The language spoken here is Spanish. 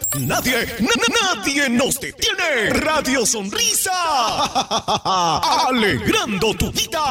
Nadie nos detiene. Radio Sonrisa. Alegrando tu vida.